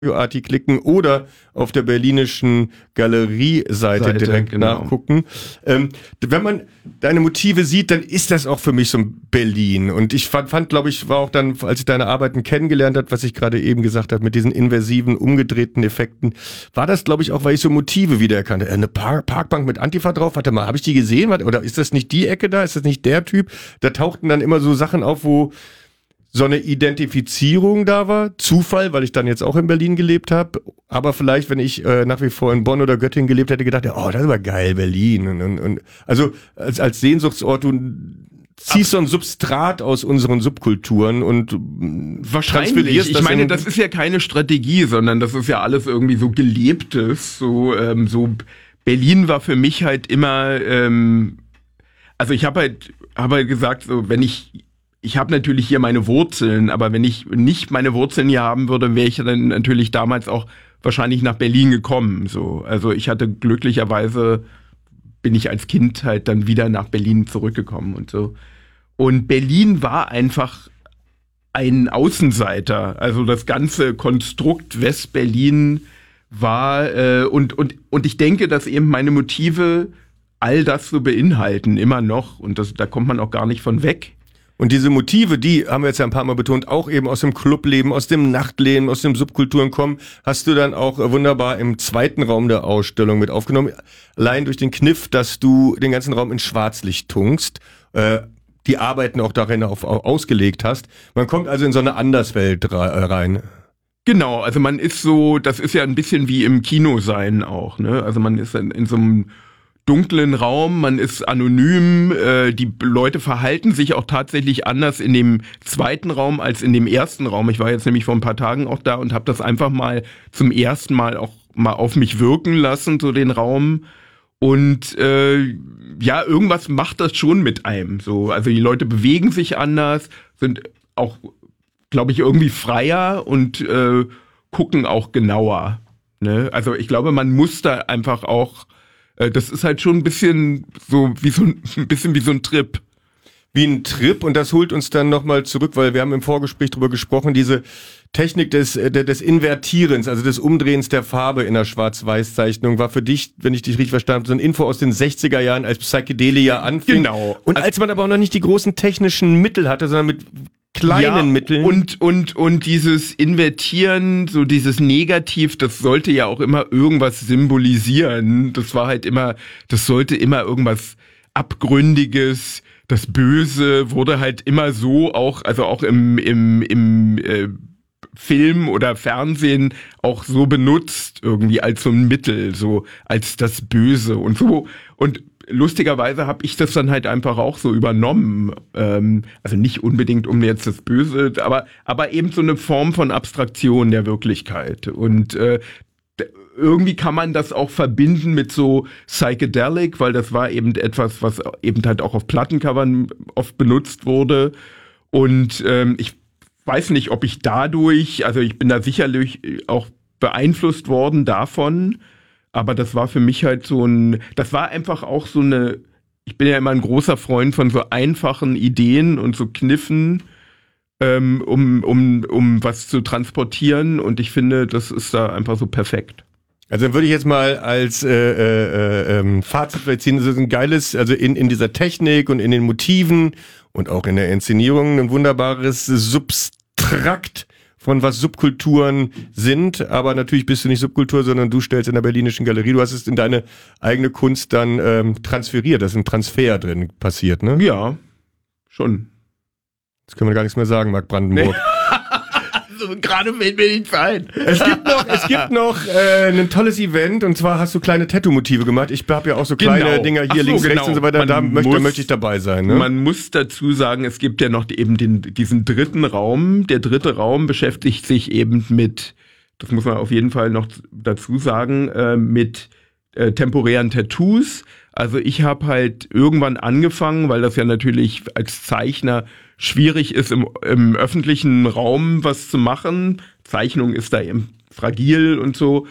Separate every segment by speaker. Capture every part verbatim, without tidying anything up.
Speaker 1: Arti klicken oder auf der Berlinischen Galerie-Seite
Speaker 2: Seite,
Speaker 1: direkt
Speaker 2: genau.
Speaker 1: nachgucken. Ähm, wenn man deine Motive sieht, dann ist das auch für mich so ein Berlin. Und ich fand, fand glaube ich, war auch dann, als ich deine Arbeiten kennengelernt habe, was ich gerade eben gesagt habe, mit diesen inversiven, umgedrehten Effekten, war das, glaube ich, auch, weil ich so Motive wiedererkannte. Eine Par- Parkbank mit Antifa drauf, warte mal, habe ich die gesehen? Oder ist das nicht die Ecke da? Ist das nicht der Typ? Da tauchten dann immer so Sachen auf, wo so eine Identifizierung da war. Zufall, weil ich dann jetzt auch in Berlin gelebt habe. Aber vielleicht, wenn ich äh, nach wie vor in Bonn oder Göttingen gelebt hätte, gedacht, ja, oh, das war geil, Berlin. Und, und, und also als, als Sehnsuchtsort, du ziehst so ein Substrat aus unseren Subkulturen und
Speaker 2: wahrscheinlich. Ich meine, das ist ja keine Strategie, sondern das ist ja alles irgendwie so Gelebtes. So, ähm, so Berlin war für mich halt immer, ähm, also ich habe halt, habe halt gesagt, so wenn ich Ich habe natürlich hier meine Wurzeln, aber wenn ich nicht meine Wurzeln hier haben würde, wäre ich dann natürlich damals auch wahrscheinlich nach Berlin gekommen. So, also ich hatte glücklicherweise, bin ich als Kind halt dann wieder nach Berlin zurückgekommen und so. Und Berlin war einfach ein Außenseiter. Also das ganze Konstrukt West-Berlin war äh, und und und ich denke, dass eben meine Motive all das so beinhalten immer noch und das, da kommt man auch gar nicht von weg.
Speaker 1: Und diese Motive, die haben wir jetzt ja ein paar Mal betont, auch eben aus dem Clubleben, aus dem Nachtleben, aus den Subkulturen kommen, hast du dann auch wunderbar im zweiten Raum der Ausstellung mit aufgenommen. Allein durch den Kniff, dass du den ganzen Raum in Schwarzlicht tunkst, äh, die Arbeiten auch darin auf, auf, ausgelegt hast. Man kommt also in so eine Anderswelt rein.
Speaker 2: Genau, also man ist so, das ist ja ein bisschen wie im Kino sein auch, ne? Also man ist in, in so einem dunklen Raum, man ist anonym, äh, die Leute verhalten sich auch tatsächlich anders in dem zweiten Raum als in dem ersten Raum. Ich war jetzt nämlich vor ein paar Tagen auch da und habe das einfach mal zum ersten Mal auch mal auf mich wirken lassen, so den Raum. Und äh, ja, irgendwas macht das schon mit einem. So, also die Leute bewegen sich anders, sind auch, glaube ich, irgendwie freier und äh, gucken auch genauer. Ne? Also ich glaube, man muss da einfach auch das ist halt schon ein bisschen so wie so ein, ein bisschen wie so ein Trip.
Speaker 1: Wie ein Trip und das holt uns dann nochmal zurück, weil wir haben im Vorgespräch drüber gesprochen, diese Technik des des Invertierens, also des Umdrehens der Farbe in der Schwarz-Weiß-Zeichnung war für dich, wenn ich dich richtig verstanden habe, so ein Info aus den sechziger Jahren, als Psychedelia anfing.
Speaker 2: Genau.
Speaker 1: Und als man aber auch noch nicht die großen technischen Mittel hatte, sondern mit kleinen
Speaker 2: ja,
Speaker 1: Mitteln.
Speaker 2: Und, und, und dieses Invertieren, so dieses Negativ, das sollte ja auch immer irgendwas symbolisieren. Das war halt immer, das sollte immer irgendwas Abgründiges. Das Böse wurde halt immer so auch, also auch im, im, im äh, Film oder Fernsehen auch so benutzt, irgendwie als so ein Mittel, so als das Böse und so. Und lustigerweise habe ich das dann halt einfach auch so übernommen. Ähm, also nicht unbedingt um jetzt das Böse, aber, aber eben so eine Form von Abstraktion der Wirklichkeit. Und äh, irgendwie kann man das auch verbinden mit so Psychedelic, weil das war eben etwas, was eben halt auch auf Plattencovern oft benutzt wurde. Und ähm, ich weiß nicht, ob ich dadurch, also ich bin da sicherlich auch beeinflusst worden davon, aber das war für mich halt so ein, das war einfach auch so eine, ich bin ja immer ein großer Freund von so einfachen Ideen und so Kniffen, ähm, um, um, um was zu transportieren und ich finde, das ist da einfach so perfekt.
Speaker 1: Also dann würde ich jetzt mal als äh, äh, äh, Fazit ziehen, das ist ein geiles, also in, in dieser Technik und in den Motiven und auch in der Inszenierung ein wunderbares Substrakt von was Subkulturen sind, aber natürlich bist du nicht Subkultur, sondern du stellst in der Berlinischen Galerie, du hast es in deine eigene Kunst dann ähm, transferiert, da ist ein Transfer drin passiert, ne?
Speaker 2: Ja, schon.
Speaker 1: Jetzt können wir gar nichts mehr sagen, Marc Brandenburg. Nee.
Speaker 2: Also, gerade fällt mir nichts ein.
Speaker 1: Es gibt noch, es gibt noch äh, ein tolles Event und zwar hast du kleine Tattoo-Motive gemacht. Ich habe ja auch so kleine
Speaker 2: genau.
Speaker 1: Dinger hier
Speaker 2: so,
Speaker 1: links,
Speaker 2: genau.
Speaker 1: rechts und so weiter. Man da möchte,
Speaker 2: muss,
Speaker 1: möchte ich dabei sein. Ne?
Speaker 2: Man muss dazu sagen, es gibt ja noch eben den, diesen dritten Raum. Der dritte Raum beschäftigt sich eben mit, das muss man auf jeden Fall noch dazu sagen, äh, mit äh, temporären Tattoos. Also ich habe halt irgendwann angefangen, weil das ja natürlich als Zeichner schwierig ist, im, im öffentlichen Raum was zu machen. Zeichnung ist da eben fragil und so.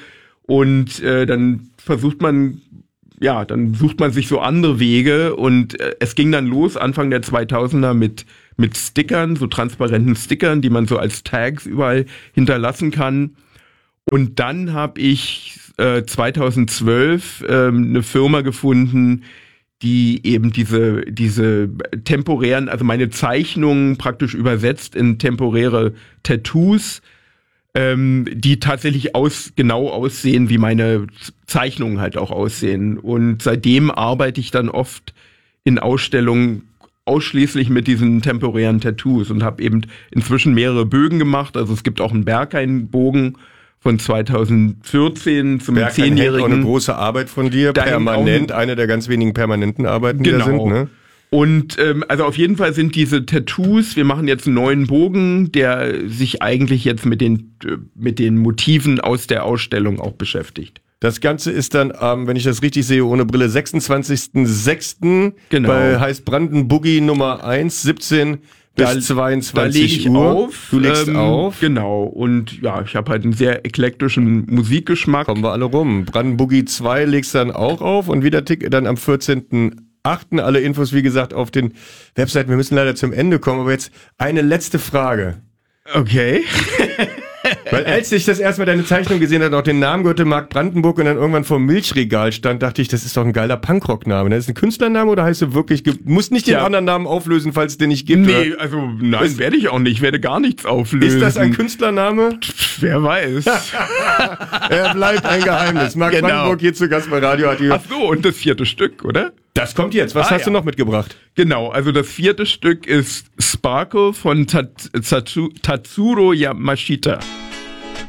Speaker 2: Und äh, dann versucht man, ja, dann sucht man sich so andere Wege. Und äh, es ging dann los, Anfang der zweitausender mit mit Stickern, so transparenten Stickern, die man so als Tags überall hinterlassen kann. Und dann habe ich äh, zweitausendzwölf ähm, eine Firma gefunden, die eben diese, diese temporären, also meine Zeichnungen praktisch übersetzt in temporäre Tattoos, ähm, die tatsächlich aus, genau aussehen, wie meine Zeichnungen halt auch aussehen. Und seitdem arbeite ich dann oft in Ausstellungen ausschließlich mit diesen temporären Tattoos und habe eben inzwischen mehrere Bögen gemacht. Also es gibt auch einen Berghain-Bogen von zweitausendvierzehn zum
Speaker 1: Berghain
Speaker 2: zehnjährigen.
Speaker 1: Auch eine große Arbeit von dir,
Speaker 2: Da
Speaker 1: permanent, eine der ganz wenigen permanenten Arbeiten,
Speaker 2: genau.
Speaker 1: die da sind. Ne?
Speaker 2: Und ähm, also auf jeden Fall sind diese Tattoos, wir machen jetzt einen neuen Bogen, der sich eigentlich jetzt mit den, mit den Motiven aus der Ausstellung auch beschäftigt.
Speaker 1: Das Ganze ist dann, ähm, wenn ich das richtig sehe, ohne Brille, sechsundzwanzigsten sechsten
Speaker 2: Genau.
Speaker 1: bei Heißbranden Boogie Nummer eins, siebzehn bis
Speaker 2: Da-
Speaker 1: zweiundzwanzig
Speaker 2: Da lege ich
Speaker 1: Uhr.
Speaker 2: auf.
Speaker 1: Du legst
Speaker 2: ähm,
Speaker 1: auf.
Speaker 2: Genau. Und ja, ich habe halt einen sehr eklektischen Musikgeschmack.
Speaker 1: Kommen wir alle rum. Branden Boogie zwei legst dann auch auf und wieder Tick dann am vierzehnten achten Alle Infos, wie gesagt, auf den Webseiten. Wir müssen leider zum Ende kommen, aber jetzt eine letzte Frage.
Speaker 2: Okay.
Speaker 1: Weil als ich das erstmal deine Zeichnung gesehen habe, auch den Namen gehörte Mark Brandenburg und dann irgendwann vor dem Milchregal stand, dachte ich, das ist doch ein geiler Punkrock-Name. Das ist ein Künstlername oder heißt du wirklich, ge- musst nicht den
Speaker 2: Ja.
Speaker 1: anderen Namen auflösen, falls es den nicht gibt?
Speaker 2: Nee,
Speaker 1: oder?
Speaker 2: also nein,
Speaker 1: Ist-
Speaker 2: werde ich auch nicht. Ich werde gar nichts auflösen.
Speaker 1: Ist das ein Künstlername?
Speaker 2: Wer weiß.
Speaker 1: Er bleibt ein Geheimnis. Mark
Speaker 2: Genau.
Speaker 1: Brandenburg hier zu Gast bei Radio hat die.
Speaker 2: Ach so, und das vierte Stück, oder?
Speaker 1: Das kommt jetzt. Was
Speaker 2: Ah,
Speaker 1: hast
Speaker 2: ja.
Speaker 1: du noch mitgebracht?
Speaker 2: Genau, also das vierte Stück ist Sparkle von Tat- Tatsu- Tatsuro Yamashita.